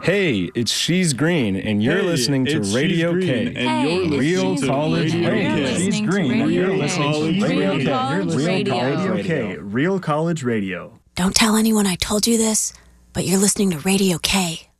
Hey, it's She's Green, and you're listening to Radio K. Real College Radio. She's Green, and you're listening to Radio K. Real College Radio. Don't tell anyone I told you this, but you're listening to Radio K.